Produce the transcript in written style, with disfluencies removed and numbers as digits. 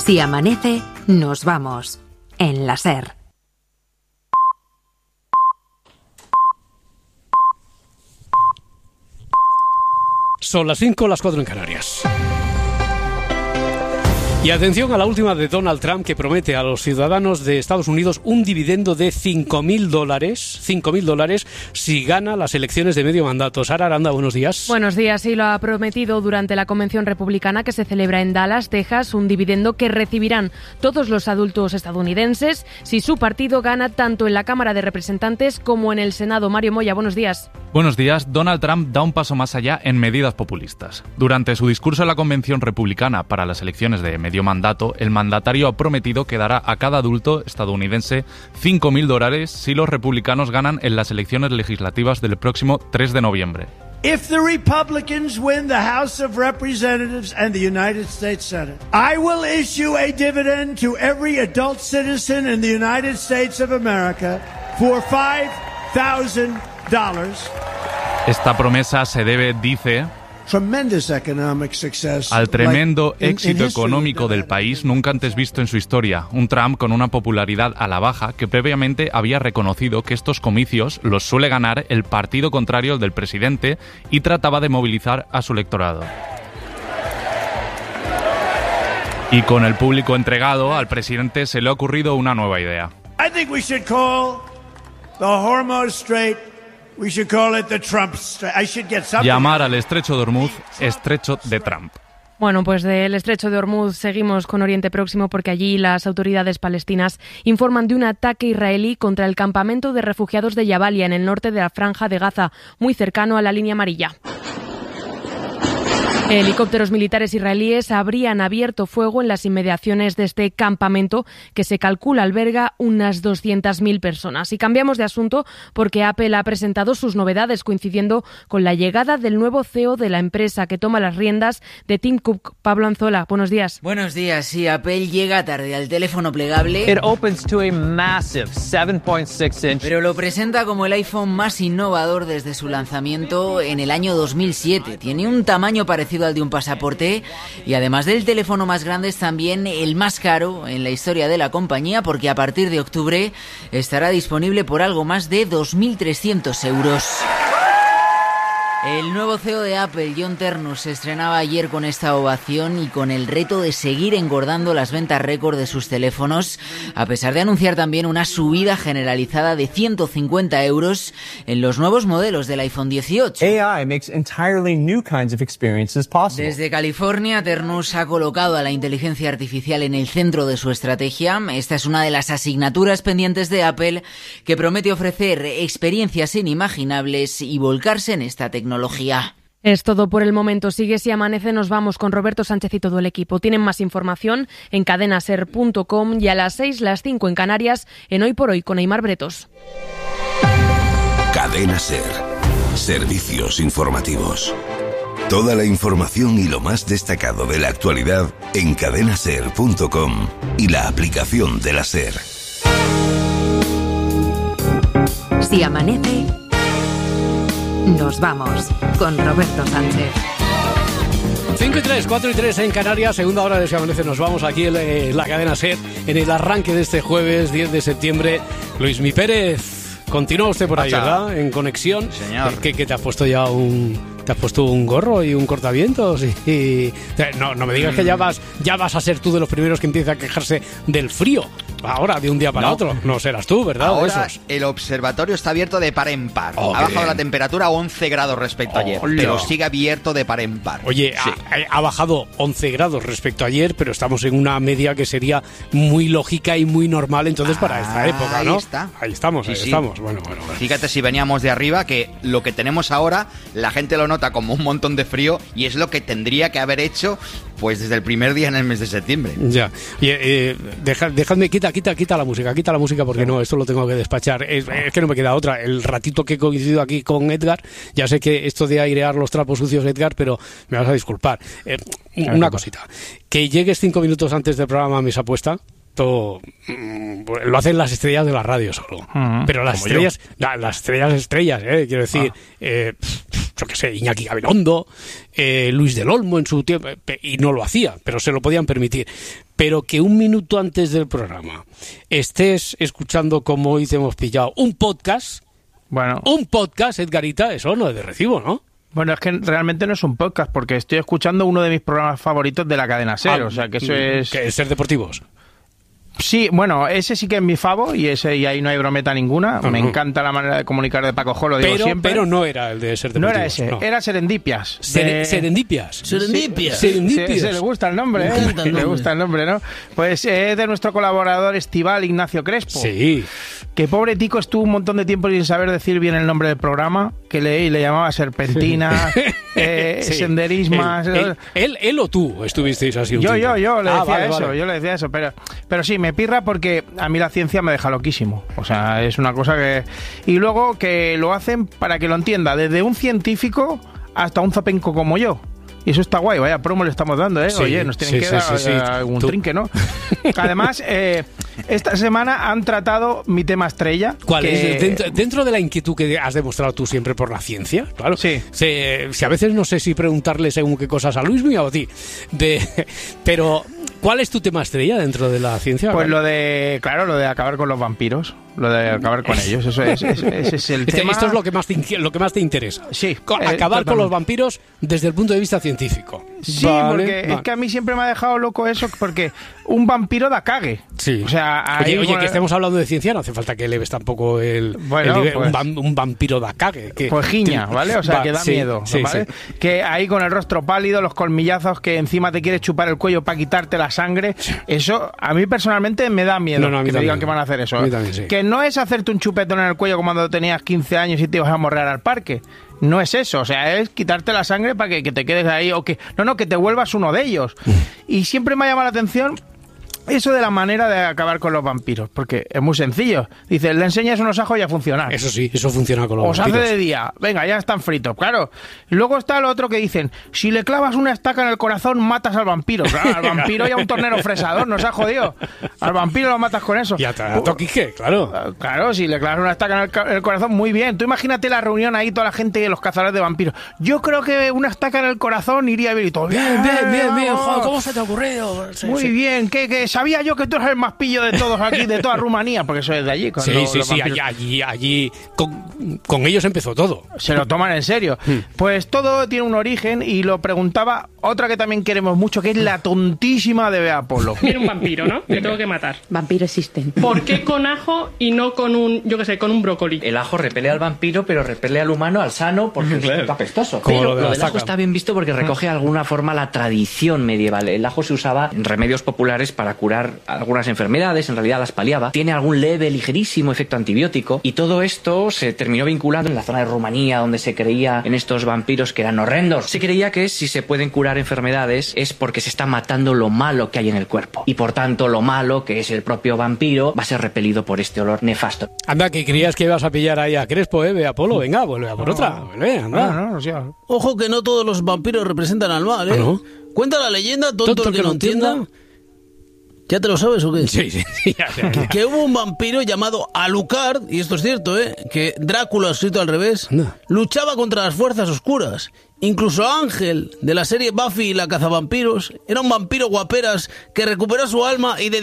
Si amanece, nos vamos. En la SER. Son las 5, las 4 en Canarias. Y atención a la última de Donald Trump, que promete a los ciudadanos de Estados Unidos un dividendo de $5.000 si gana las elecciones de medio mandato. Sara Aranda, buenos días. Buenos días. Sí, lo ha prometido durante la convención republicana que se celebra en Dallas, Texas, un dividendo que recibirán todos los adultos estadounidenses si su partido gana tanto en la Cámara de Representantes como en el Senado. Mario Moya, buenos días. Buenos días. Donald Trump da un paso más allá en medidas populistas. Durante su discurso en la convención republicana para las elecciones de medio mandato, el mandatario ha prometido que dará a cada adulto estadounidense $5.000 si los republicanos ganan en las elecciones legislativas del próximo 3 de noviembre. If the Republicans win the House of Representatives and the United States Senate, I will issue a dividend to every adult citizen in the United States of America for $5,000. Esta promesa se debe, dice, al tremendo éxito económico del país nunca antes visto en su historia. Un Trump con una popularidad a la baja que previamente había reconocido que estos comicios los suele ganar el partido contrario al del presidente y trataba de movilizar a su electorado. Y con el público entregado, al presidente se le ha ocurrido una nueva idea. I think we should call the Hormuz Strait. We should call it the Trump Strait. I should get something. Llamar al estrecho de Hormuz estrecho de Trump. Bueno, pues del estrecho de Hormuz seguimos con Oriente Próximo porque allí las autoridades palestinas informan de un ataque israelí contra el campamento de refugiados de Jabalia en el norte de la Franja de Gaza, muy cercano a la línea amarilla. Helicópteros militares israelíes habrían abierto fuego en las inmediaciones de este campamento que se calcula alberga unas 200.000 personas. Y cambiamos de asunto porque Apple ha presentado sus novedades coincidiendo con la llegada del nuevo CEO de la empresa que toma las riendas de Tim Cook. Pablo Anzola, buenos días. Buenos días. Sí, Apple llega tarde al teléfono plegable. It opens to a massive 7.6 inch. Pero lo presenta como el iPhone más innovador desde su lanzamiento en el año 2007. Tiene un tamaño parecido al de un pasaporte y además del teléfono más grande es también el más caro en la historia de la compañía porque a partir de octubre estará disponible por algo más de 2.300 euros. El nuevo CEO de Apple, John Ternus, se estrenaba ayer con esta ovación y con el reto de seguir engordando las ventas récord de sus teléfonos, a pesar de anunciar también una subida generalizada de 150 euros en los nuevos modelos del iPhone 18. AI makes entirely new kinds of experiences possible. Desde California, Ternus ha colocado a la inteligencia artificial en el centro de su estrategia. Esta es una de las asignaturas pendientes de Apple que promete ofrecer experiencias inimaginables y volcarse en esta tecnología. Es todo por el momento. Sigue Si Amanece, nos vamos con Roberto Sánchez y todo el equipo. Tienen más información en cadenaser.com y a las 6, las 5 en Canarias, en Hoy por Hoy con Aimar Bretos. Cadena Ser. Servicios informativos. Toda la información y lo más destacado de la actualidad en cadenaser.com y la aplicación de la SER. Si amanece, nos vamos con Roberto Sánchez. 5 y 3, 4 y 3 en Canarias, segunda hora de Si Amanece. Nos vamos aquí en la cadena SER, en el arranque de este jueves 10 de septiembre. Luismi Pérez, continúa usted por ahí, ¿verdad? En conexión. Señor. ¿Qué te has puesto ya ¿Te has puesto un gorro y un cortavientos? No me digas que ya vas a ser tú de los primeros que empieza a quejarse del frío. Ahora, de un día para otro. No serás tú, ¿verdad? Ahora el observatorio está abierto de par en par. Oh, ha bajado bien. la temperatura a 11 grados respecto a ayer, pero sigue abierto de par en par. Oye, sí. ha bajado 11 grados respecto a ayer, pero estamos en una media que sería muy lógica y muy normal entonces para esta época, ¿no? Ahí estamos. Sí. Bueno. Fíjate si veníamos de arriba, que lo que tenemos ahora, la gente lo nota como un montón de frío y es lo que tendría que haber hecho pues desde el primer día en el mes de septiembre. Ya. Dejadme, quita la música porque no, esto lo tengo que despachar. Es que no me queda otra. El ratito que he coincidido aquí con Edgar, ya sé que esto de airear los trapos sucios, Edgar, pero me vas a disculpar. Una cosita. Que llegues 5 minutos antes del programa a Mesa Puesta, todo lo hacen las estrellas de la radio solo. Pero las estrellas, quiero decir, yo qué sé, Iñaki Gabilondo, Luis del Olmo en su tiempo, y no lo hacía, pero se lo podían permitir. Pero que un minuto antes del programa estés escuchando, como hoy te hemos pillado, un podcast, Edgarita, eso no es de recibo, ¿no? Bueno, es que realmente no es un podcast, porque estoy escuchando uno de mis programas favoritos de la cadena SER, o sea que eso es... ¿Que es Ser Deportivos? Sí, bueno, ese sí que es mi favo y ahí no hay brometa ninguna. Me encanta la manera de comunicar de Paco Jo, lo digo siempre. Pero no era el de Ser Deportivos. No era ese, era Serendipias. Serendipias. Serendipias. Se le gusta el nombre, ¿eh? Le gusta el nombre, ¿no? Pues es de nuestro colaborador estival Ignacio Crespo. Sí. Que pobre tico estuvo un montón de tiempo sin saber decir bien el nombre del programa, que le llamaba Serpentina, Senderismas... Él o tú estuvisteis así un tiempo. Yo le decía eso, pero sí, me pirra porque a mí la ciencia me deja loquísimo. O sea, es una cosa que... Y luego que lo hacen para que lo entienda, desde un científico hasta un zapenco como yo. Y eso está guay, vaya promo le estamos dando, ¿eh? Sí, oye, nos tienen que dar algún trinque, ¿no? Además, esta semana han tratado mi tema estrella. ¿Cuál es? Dentro de la inquietud que has demostrado tú siempre por la ciencia, claro. Sí. Si a veces no sé si preguntarle según qué cosas a Luismi o a ti. Pero, ¿cuál es tu tema estrella dentro de la ciencia? Pues lo de acabar con los vampiros. Lo de acabar con ellos, ese es el tema. Esto es lo que más te interesa. Sí. Acabar con los vampiros desde el punto de vista científico. Sí, porque es que a mí siempre me ha dejado loco eso, porque un vampiro da cague. Sí. O sea, oye, que estemos hablando de ciencia, no hace falta que eleves tampoco el nivel. Un vampiro da cague. Pues giña, ¿vale? O sea, que da miedo, ¿vale? Sí. Que ahí con el rostro pálido, los colmillazos, que encima te quieres chupar el cuello para quitarte la sangre, eso a mí personalmente me da miedo, que me digan que van a hacer eso. A mí también, sí. Que no es hacerte un chupetón en el cuello como cuando tenías 15 años y te ibas a morrear al parque. No es eso, o sea, es quitarte la sangre para que te quedes ahí, o que te vuelvas uno de ellos. Y siempre me ha llamado la atención eso de la manera de acabar con los vampiros, porque es muy sencillo. Dice, le enseñas unos ajos y a funcionar. Eso sí, eso funciona con los vampiros. Os hace de día, venga, ya están fritos, claro. Luego está lo otro que dicen, si le clavas una estaca en el corazón, matas al vampiro. Claro, al vampiro ya un tornero fresador, nos ha jodido. Al vampiro lo matas con eso. Y a Toquique, claro. Claro, si le clavas una estaca en el corazón, muy bien. Tú imagínate la reunión ahí, toda la gente de los cazadores de vampiros. Yo creo que una estaca en el corazón iría bien y todo. Bien, joder, ¿cómo se te ha ocurrido? Muy bien, que sabía yo que tú eres el más pillo de todos aquí, de toda Rumanía, porque soy de allí. Allí con ellos empezó todo. Se lo toman en serio. Pues todo tiene un origen y lo preguntaba otra que también queremos mucho, que es la tontísima de Bea Polo. Viene un vampiro, ¿no? Le tengo que matar. Vampiros existen. ¿Por qué con ajo y no con con un brócoli? El ajo repele al vampiro, pero repele al humano, al sano, porque es apestoso. Pero lo del ajo está bien visto porque recoge de alguna forma la tradición medieval. El ajo se usaba en remedios populares para curar algunas enfermedades, en realidad las paliaba, tiene algún leve, ligerísimo efecto antibiótico, y todo esto se terminó vinculando en la zona de Rumanía, donde se creía en estos vampiros que eran horrendos. Se creía que si se pueden curar enfermedades es porque se está matando lo malo que hay en el cuerpo, y por tanto lo malo, que es el propio vampiro, va a ser repelido por este olor nefasto. Anda, que creías que ibas a pillar ahí a Crespo, Bea Polo, venga, vuelve a por otra. Vuelve, anda. Ojo que no todos los vampiros representan al mal, ¿eh? ¿No? Cuenta la leyenda, tonto el que no entienda. ¿Ya te lo sabes o qué? Sí, ya. Que hubo un vampiro llamado Alucard, y esto es cierto, que Drácula, escrito al revés, luchaba contra las fuerzas oscuras. Incluso Ángel, de la serie Buffy y la cazavampiros, era un vampiro guaperas que recuperó su alma y